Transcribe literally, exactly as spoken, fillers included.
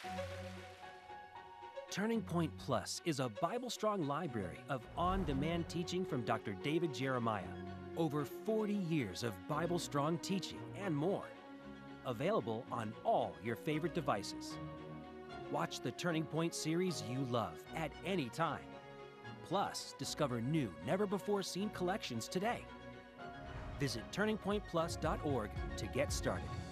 Turning Point Plus is a Bible-strong library of on-demand teaching from Doctor David Jeremiah. Over forty years of Bible-strong teaching and more. Available on all your favorite devices. Watch the Turning Point series you love at any time. Plus, discover new, never-before-seen collections today. Visit turning point plus dot org to get started.